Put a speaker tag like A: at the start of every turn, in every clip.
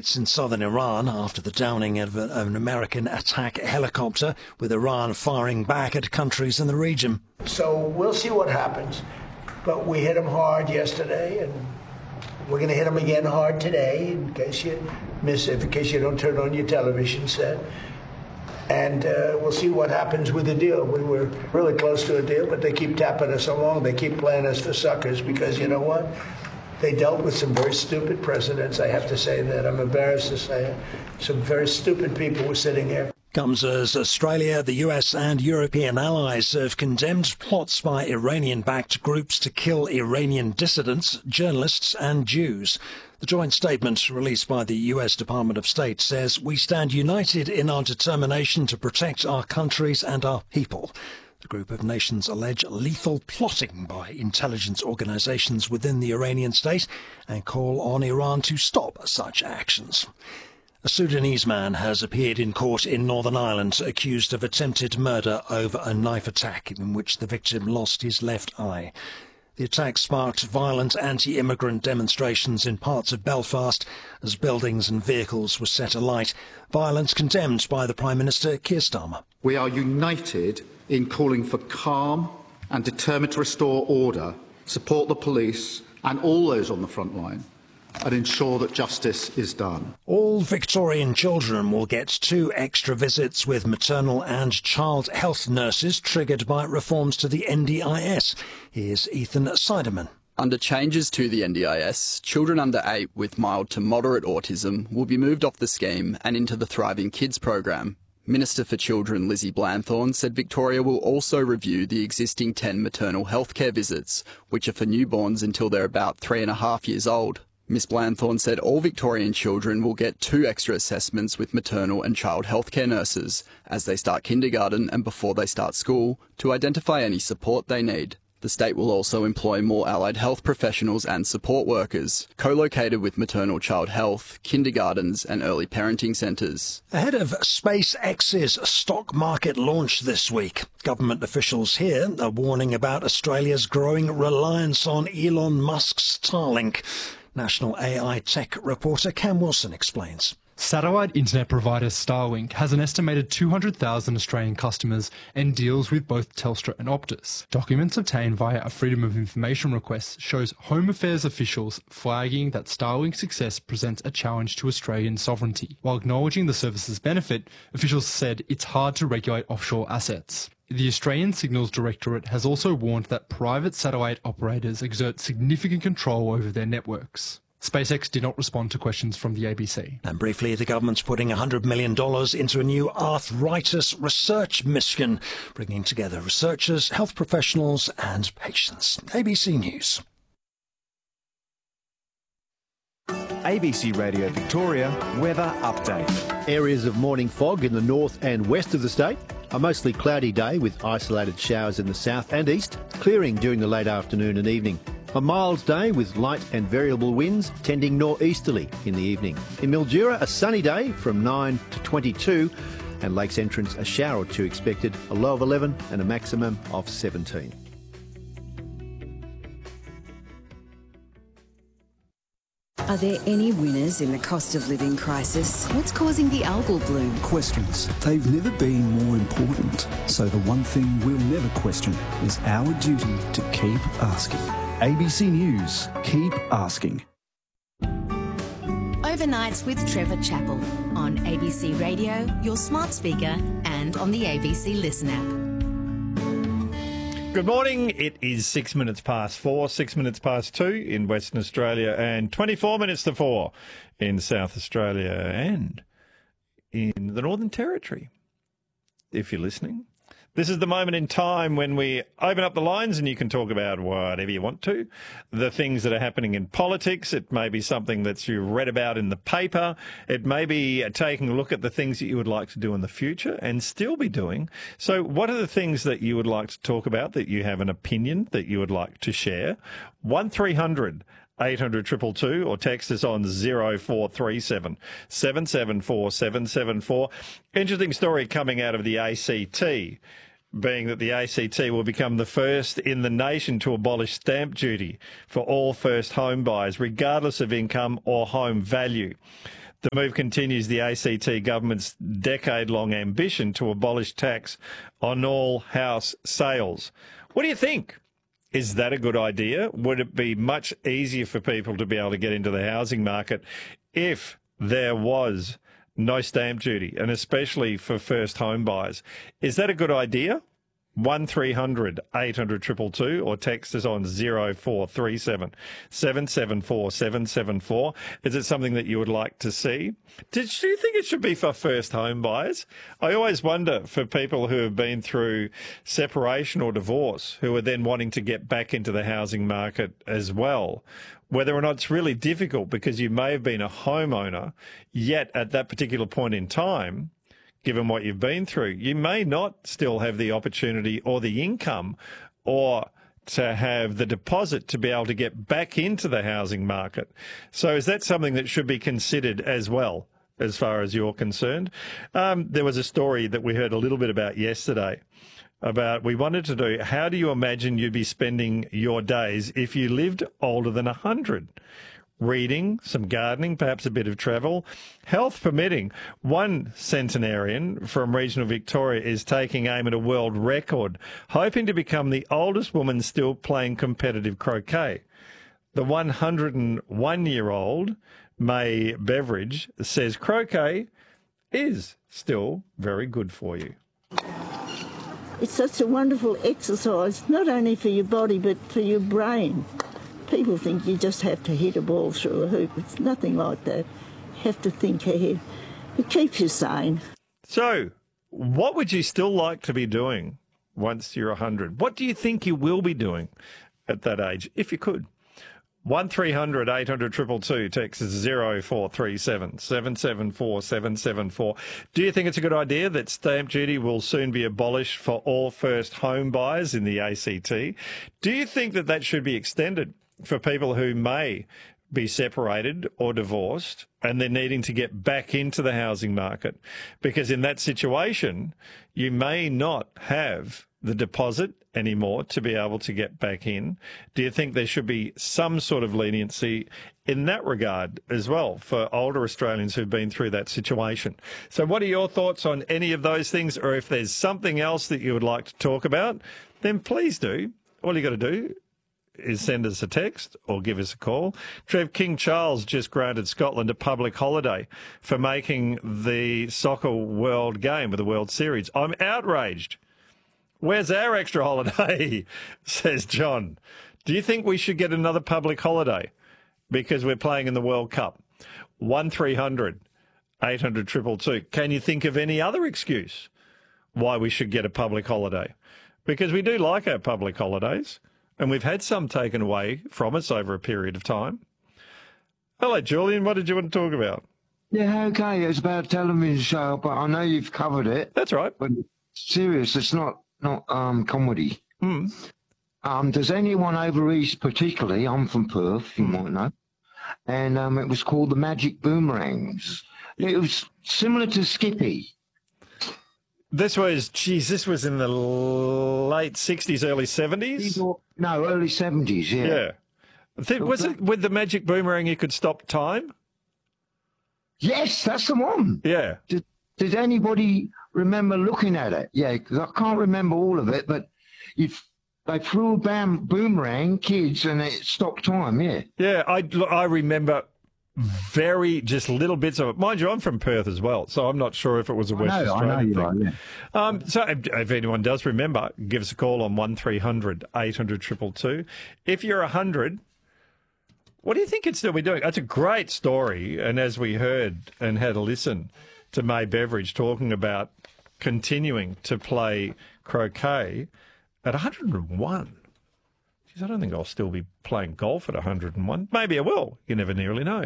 A: It's in southern Iran after the downing of an American attack helicopter, with Iran firing back at countries in the region.
B: So we'll see what happens. But we hit them hard yesterday, and we're going to hit them again hard today, in case you miss it, in case you don't turn on your television set. And we'll see what happens with the deal. We were really close to a deal, but they keep tapping us along. They keep playing us for suckers because, you know what? They dealt with some very stupid presidents. I have to say that. I'm embarrassed to say it. Some very stupid people were sitting here.
A: Comes as Australia, the US and European allies have condemned plots by Iranian-backed groups to kill Iranian dissidents, journalists and Jews. The joint statement released by the US Department of State says, "We stand united in our determination to protect our countries and our people." The group of nations allege lethal plotting by intelligence organisations within the Iranian state and call on Iran to stop such actions. A Sudanese man has appeared in court in Northern Ireland accused of attempted murder over a knife attack in which the victim lost his left eye. The attack sparked violent anti-immigrant demonstrations in parts of Belfast as buildings and vehicles were set alight. Violence condemned by the Prime Minister, Keir Starmer.
C: We are united in calling for calm and determined to restore order, support the police and all those on the front line, and ensure that justice is done.
A: All Victorian children will get 2 extra visits with maternal and child health nurses triggered by reforms to the NDIS. Here's Ethan Siderman.
D: Under changes to the NDIS, children under 8 with mild to moderate autism will be moved off the scheme and into the Thriving Kids program. Minister for Children Lizzie Blanthorne said Victoria will also review the existing 10 maternal healthcare visits, which are for newborns until they're about 3.5 years old. Ms Blanthorne said all Victorian children will get 2 extra assessments with maternal and child healthcare nurses as they start kindergarten and before they start school to identify any support they need. The state will also employ more allied health professionals and support workers, co-located with maternal child health, kindergartens and early parenting centres.
A: Ahead of SpaceX's stock market launch this week, government officials here are warning about Australia's growing reliance on Elon Musk's Starlink. National AI tech reporter Cam Wilson explains.
E: Satellite internet provider Starlink has an estimated 200,000 Australian customers and deals with both Telstra and Optus. Documents obtained via a Freedom of Information request shows Home Affairs officials flagging that Starlink's success presents a challenge to Australian sovereignty. While acknowledging the service's benefit, officials said it's hard to regulate offshore assets. The Australian Signals Directorate has also warned that private satellite operators exert significant control over their networks. SpaceX did not respond to questions from the ABC.
A: And briefly, the government's putting $100 million into a new arthritis research mission, bringing together researchers, health professionals and patients. ABC News.
F: ABC Radio Victoria weather update. Areas of morning fog in the north and west of the state. A mostly cloudy day with isolated showers in the south and east, clearing during the late afternoon and evening. A mild day with light and variable winds tending northeasterly in the evening. In Mildura, a sunny day from 9 to 22, and Lakes Entrance, a shower or 2 expected, a low of 11 and a maximum of 17.
G: Are there any winners in the cost of living crisis? What's causing the algal bloom?
H: Questions. They've never been more important. So the one thing we'll never question is our duty to keep asking. ABC News. Keep asking.
I: Overnights with Trevor Chappell on ABC Radio, your smart speaker and on the ABC Listen app.
J: Good morning. It is 6 minutes past 4, 6 minutes past 2 in Western Australia and 24 minutes to 4 in South Australia and in the Northern Territory. If you're listening, this is the moment in time when we open up the lines and you can talk about whatever you want to. The things that are happening in politics. It may be something that you read about in the paper. It may be taking a look at the things that you would like to do in the future and still be doing. So what are the things that you would like to talk about, that you have an opinion that you would like to share? 1300 800 222 or text us on 0437 774 774. Interesting story coming out of the ACT, being that the ACT will become the first in the nation to abolish stamp duty for all first home buyers, regardless of income or home value. The move continues the ACT government's decade-long ambition to abolish tax on all house sales. What do you think? Is that a good idea? Would it be much easier for people to be able to get into the housing market if there was no stamp duty, and especially for first home buyers? Is that a good idea? 1300 800 222 or text us on 0437 774 774. Is it something that you would like to see? Do you think it should be for first home buyers? I always wonder for people who have been through separation or divorce, who are then wanting to get back into the housing market as well, whether or not it's really difficult because you may have been a homeowner, yet at that particular point in time, given what you've been through, you may not still have the opportunity or the income or to have the deposit to be able to get back into the housing market. So is that something that should be considered as well, as far as you're concerned? There was a story that we heard a little bit about yesterday about, we wanted to do, how do you imagine you'd be spending your days if you lived older than 100? Reading, some gardening, perhaps a bit of travel, health permitting. One centenarian from regional Victoria is taking aim at a world record, hoping to become the oldest woman still playing competitive croquet. The 101-year-old May Beveridge says croquet is still very good for you.
K: It's such a wonderful exercise, not only for your body but for your brain. People think you just have to hit a ball through a hoop. It's nothing like that. You have to think ahead. It keeps you sane.
J: So, what would you still like to be doing once you're 100? What do you think you will be doing at that age, if you could? 1300 800 222, text is 0437 774 774. Do you think it's a good idea that stamp duty will soon be abolished for all first home buyers in the ACT? Do you think that that should be extended for people who may be separated or divorced and they're needing to get back into the housing market? Because in that situation, you may not have the deposit anymore to be able to get back in. Do you think there should be some sort of leniency in that regard as well for older Australians who've been through that situation? So what are your thoughts on any of those things? Or if there's something else that you would like to talk about, then please do. All you got to do is send us a text or give us a call. Trev, King Charles just granted Scotland a public holiday for making the soccer world game of the World Series. I'm outraged. Where's our extra holiday? Says John. Do you think we should get another public holiday because we're playing in the World Cup? 1300 800 222. Can you think of any other excuse why we should get a public holiday? Because we do like our public holidays, and we've had some taken away from us over a period of time. Hello, Julian. What did you want to talk about?
L: Yeah, okay. It's about a television show, but I know you've covered it.
J: That's right.
L: But serious, it's not comedy.
J: Mm.
L: Does anyone over east, particularly, I'm from Perth, you might know, and it was called The Magic Boomerangs. It was similar to Skippy.
J: This was in the late 60s, early 70s?
L: No, early 70s, yeah.
J: Yeah. Was it with the magic boomerang you could stop time?
L: Yes, that's the one.
J: Yeah.
L: Did anybody remember looking at it? Yeah, because I can't remember all of it, but they threw a boomerang, kids, and it stopped time, yeah.
J: Yeah, I remember just little bits of it. Mind you, I'm from Perth as well, so I'm not sure if it was a West Australian thing.
L: I know,
J: So if anyone does remember, give us a call on 1300 800 222. If you're 100, what do you think it'd still be doing? That's a great story, and as we heard and had a listen to May Beveridge talking about continuing to play croquet at 101. I don't think I'll still be playing golf at 101. Maybe I will. You never really know.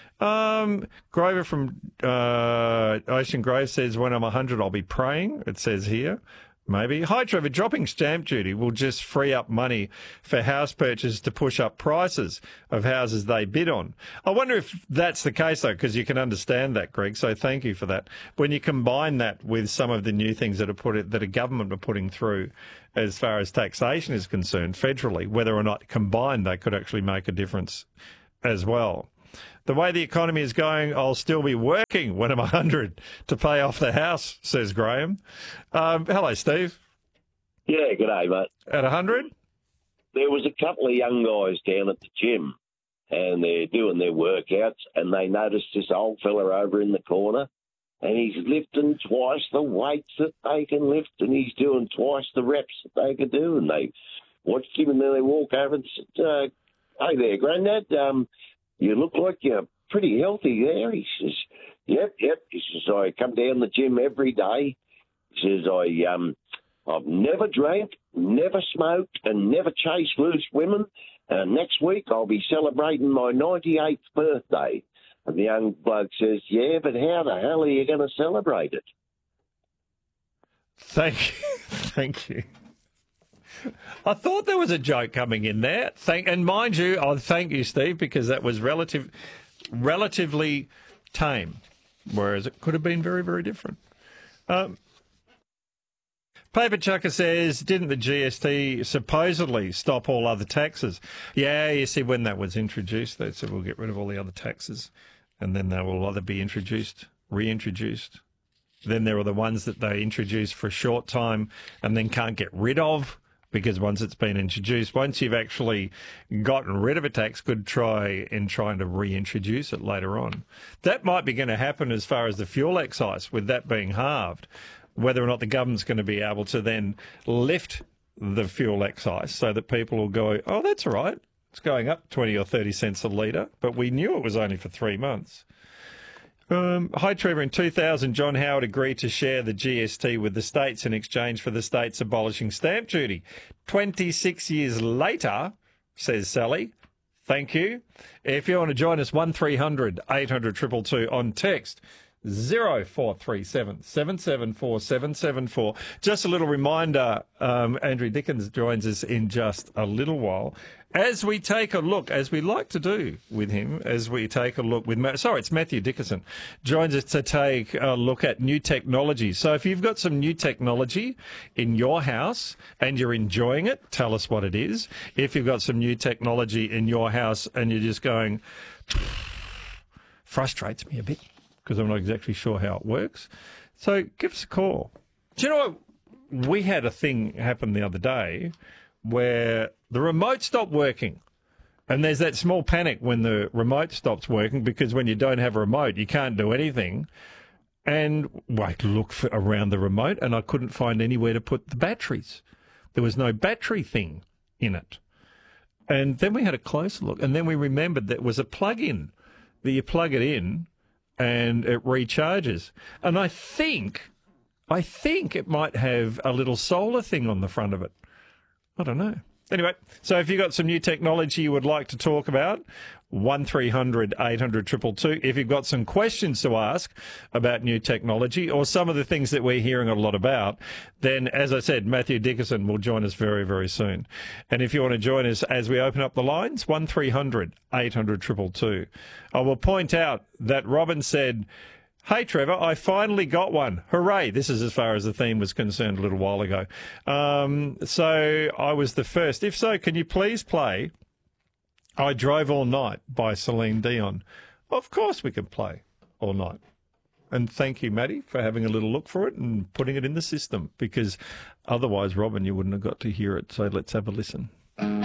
J: Grover from Ocean Grove says, when I'm 100, I'll be praying. It says here. Maybe. Hi, Trevor. Dropping stamp duty will just free up money for house purchases to push up prices of houses they bid on. I wonder if that's the case, though, because you can understand that, Greg. So thank you for that. When you combine that with some of the new things that a government are putting through as far as taxation is concerned, federally, whether or not combined they could actually make a difference as well. The way the economy is going, I'll still be working when I'm 100 to pay off the house, says Graham. Hello, Steve.
M: Yeah, g'day, mate.
J: At 100?
M: There was a couple of young guys down at the gym, and they're doing their workouts, and they noticed this old fella over in the corner, and he's lifting twice the weights that they can lift, and he's doing twice the reps that they can do, and they watched him, and then they walk over and said, hey there, Grandad, you look like you're pretty healthy there. He says, yep. He says, I come down the gym every day. He says, I've never drank, never smoked, and never chased loose women. Next week I'll be celebrating my 98th birthday. And the young bloke says, yeah, but how the hell are you going to celebrate it?
J: Thank you. I thought there was a joke coming in there. And mind you, I thank you, Steve, because that was relatively tame, whereas it could have been very, very different. Paper Chucker says, didn't the GST supposedly stop all other taxes? Yeah, you see, when that was introduced, they said we'll get rid of all the other taxes, and then they will either be introduced, reintroduced. Then there are the ones that they introduce for a short time and then can't get rid of, because once it's been introduced, once you've actually gotten rid of a tax, could try to reintroduce it later on. That might be going to happen as far as the fuel excise, with that being halved. Whether or not the government's going to be able to then lift the fuel excise so that people will go, oh, that's all right, it's going up 20 or 30 cents a litre, but we knew it was only for 3 months. Hi, Trevor. In 2000, John Howard agreed to share the GST with the states in exchange for the states abolishing stamp duty. 26 years later, says Sally. Thank you. If you want to join us, 1300 800 222 on text. 0437 774 774. Just a little reminder, Andrew Dickens joins us in just a little while. As we take a look, as we like to do with him, as we take a look with... it's Matthew Dickinson, joins us to take a look at new technology. So if you've got some new technology in your house and you're enjoying it, tell us what it is. If you've got some new technology in your house and you're just going, frustrates me a bit, because I'm not exactly sure how it works. So give us a call. Do you know what? We had a thing happen the other day where the remote stopped working. And there's that small panic when the remote stops working, because when you don't have a remote, you can't do anything. And I looked around the remote and I couldn't find anywhere to put the batteries. There was no battery thing in it. And then we had a closer look, and then we remembered that it was a plug-in, that you plug it in and it recharges. And I think it might have a little solar thing on the front of it. I don't know. Anyway, so if you've got some new technology you would like to talk about, 1300 800 222. If you've got some questions to ask about new technology or some of the things that we're hearing a lot about, then, as I said, Matthew Dickinson will join us very, very soon. And if you want to join us as we open up the lines, 1300 800 222. I will point out that Robin said, hey, Trevor, I finally got one. Hooray. This is as far as the theme was concerned a little while ago. So I was the first. If so, can you please play I Drove All Night by Celine Dion? Of course we can play All Night. And thank you, Maddie, for having a little look for it and putting it in the system, because otherwise, Robin, you wouldn't have got to hear it. So let's have a listen.